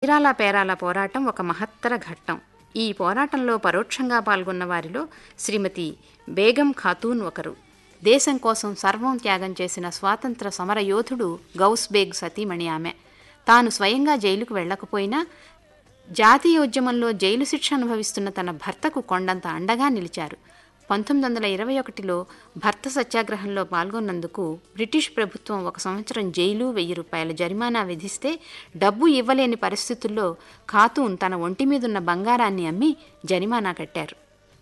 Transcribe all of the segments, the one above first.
చీరాల పేరాల పోరాటం ఒక మహత్తర ఘట్టం. ఈ పోరాటంలో పరోక్షంగా పాల్గొన్న వారిలో శ్రీమతి బేగం ఖాతూన్ ఒకరు. దేశం కోసం సర్వం త్యాగం చేసిన స్వాతంత్ర సమరయోధుడు గౌస్ బేగ్ సతీమణి ఆమె. తాను స్వయంగా జైలుకు వెళ్లకపోయినా జాతీయోద్యమంలో జైలు శిక్ష అనుభవిస్తున్న తన భర్తకు కొండంత అండగా నిలిచారు. 1921లో భర్త సత్యాగ్రహంలో పాల్గొన్నందుకు బ్రిటిష్ ప్రభుత్వం 1 సంవత్సరం జైలు, 1000 రూపాయల జరిమానా విధిస్తే డబ్బు ఇవ్వలేని పరిస్థితుల్లో ఖాతూన్ తన ఒంటి మీదున్న బంగారాన్ని అమ్మి జరిమానా కట్టారు.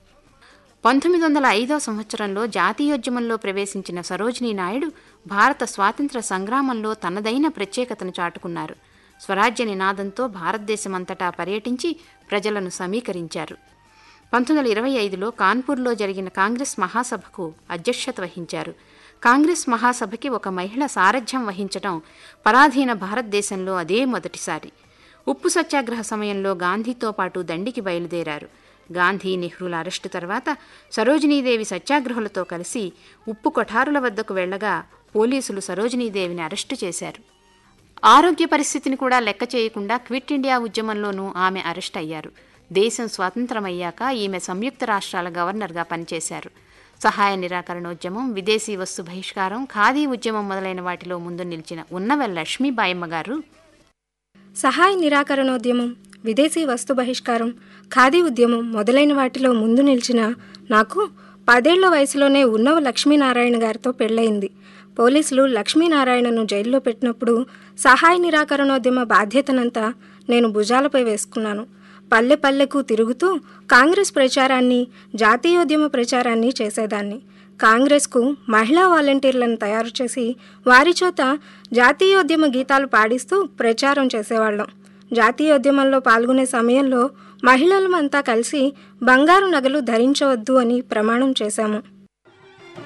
1905 సంవత్సరంలో జాతీయోద్యమంలో ప్రవేశించిన సరోజినీ నాయుడు భారత స్వాతంత్ర సంగ్రామంలో తనదైన ప్రత్యేకతను చాటుకున్నారు. స్వరాజ్య నినాదంతో భారతదేశమంతటా పర్యటించి ప్రజలను సమీకరించారు. 1925లో కాన్పూర్లో జరిగిన కాంగ్రెస్ మహాసభకు అధ్యక్షత వహించారు. కాంగ్రెస్ మహాసభకి ఒక మహిళ సారథ్యం వహించడం పరాధీన భారతదేశంలో అదే మొదటిసారి. ఉప్పు సత్యాగ్రహ సమయంలో గాంధీతో పాటు దండికి బయలుదేరారు. గాంధీ, నెహ్రూల అరెస్టు తర్వాత సరోజినీదేవి సత్యాగ్రహులతో కలిసి ఉప్పు కొఠారుల వద్దకు వెళ్లగా పోలీసులు సరోజినీదేవిని అరెస్టు చేశారు. ఆరోగ్య పరిస్థితిని కూడా లెక్క చేయకుండా క్విట్ ఇండియా ఉద్యమంలోనూ ఆమె అరెస్ట్ అయ్యారు. దేశం స్వాతంత్రమయ్యాక ఈమె సంయుక్త రాష్ట్రాల గవర్నర్గా పనిచేశారు. సహాయ నిరాకరణోద్యమం, విదేశీ వస్తు బహిష్కారం, ఖాదీ ఉద్యమం మొదలైన వాటిలో ముందు నిలిచిన ఉన్నవెల్ లక్ష్మీబాయమ్మ గారు సహాయ నిరాకరణోద్యమం, విదేశీ వస్తు బహిష్కారం, ఖాదీ ఉద్యమం మొదలైన వాటిలో ముందు నిలిచిన నాకు 10 ఏళ్ల వయసులోనే ఉన్నవ లక్ష్మీనారాయణ గారితో పెళ్లయింది. పోలీసులు లక్ష్మీనారాయణను జైల్లో పెట్టినప్పుడు సహాయ నిరాకరణోద్యమ బాధ్యతనంతా నేను భుజాలపై వేసుకున్నాను. పల్లె పల్లెకు తిరుగుతూ కాంగ్రెస్ ప్రచారాన్ని, జాతీయోద్యమ ప్రచారాన్ని చేసేదాన్ని. కాంగ్రెస్కు మహిళా వాలంటీర్లను తయారు చేసి వారి చేత జాతీయోద్యమ గీతాలు పాడిస్తూ ప్రచారం చేసేవాళ్ళం. జాతీయోద్యమంలో పాల్గొనే సమయంలో మహిళలమంతా కలిసి బంగారు నగలు ధరించవద్దు అని ప్రమాణం చేశాము.